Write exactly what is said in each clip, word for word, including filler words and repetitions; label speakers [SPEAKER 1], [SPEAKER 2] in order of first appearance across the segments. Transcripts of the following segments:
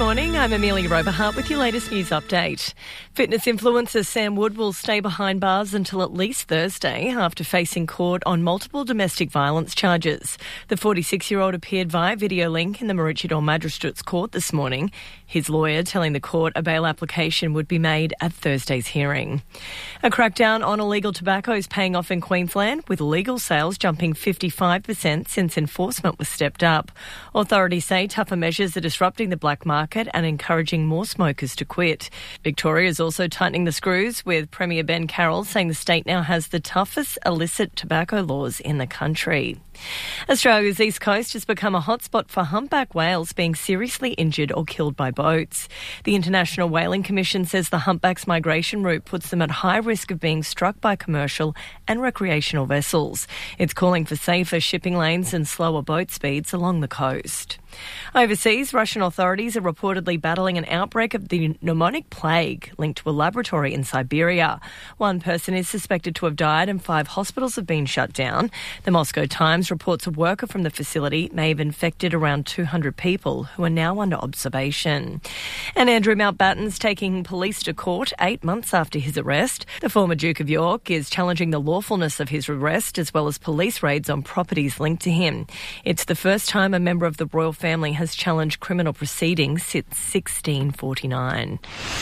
[SPEAKER 1] morning, I'm Amelia Roberhart with your latest news update. Fitness influencer Sam Wood will stay behind bars until at least Thursday after facing court on multiple domestic violence charges. The forty-six-year-old appeared via video link in the Maroochydore Magistrates Court this morning. His lawyer telling the court a bail application would be made at Thursday's hearing. A crackdown on illegal tobacco is paying off in Queensland, with legal sales jumping fifty-five percent since enforcement was stepped up. Authorities say tougher measures are disrupting the black market and encouraging more smokers to quit. Victoria is also tightening the screws, with Premier Ben Carroll saying the state now has the toughest illicit tobacco laws in the country. Australia's east coast has become a hotspot for humpback whales being seriously injured or killed by boats. The International Whaling Commission says the humpback's migration route puts them at high risk of being struck by commercial and recreational vessels. It's calling for safer shipping lanes and slower boat speeds along the coast. Overseas, Russian authorities are reportedly battling an outbreak of the pneumonic plague linked to a laboratory in Siberia. One person is suspected to have died and five hospitals have been shut down. The Moscow Times reports a worker from the facility may have infected around two hundred people who are now under observation. And Andrew Mountbatten's taking police to court eight months after his arrest. The former Duke of York is challenging the lawfulness of his arrest as well as police raids on properties linked to him. It's the first time a member of the royal family has challenged criminal proceedings since sixteen forty-nine.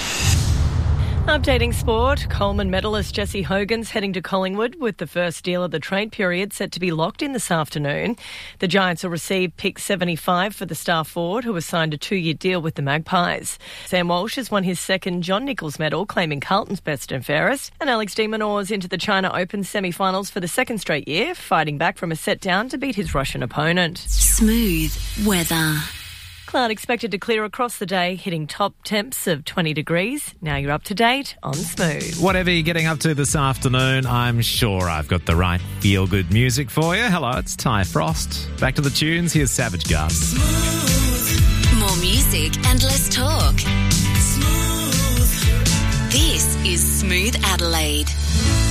[SPEAKER 1] Updating sport, Coleman medalist Jesse Hogan's heading to Collingwood with the first deal of the trade period set to be locked in this afternoon. The Giants will receive pick seventy-five for the star forward, who has signed a two-year deal with the Magpies. Sam Walsh has won his second John Nichols medal, claiming Carlton's best and fairest. And Alex de Minaur is into the China Open semi-finals for the second straight year, fighting back from a set down to beat his Russian opponent.
[SPEAKER 2] Smooth weather.
[SPEAKER 1] Cloud expected to clear across the day, hitting top temps of twenty degrees. Now you're up to date on Smooth.
[SPEAKER 3] Whatever you're getting up to this afternoon, I'm sure I've got the right feel-good music for you. Hello, it's Ty Frost. Back to the tunes, here's Savage Garden.
[SPEAKER 2] Smooth. More music and less talk. Smooth. This is Smooth Adelaide.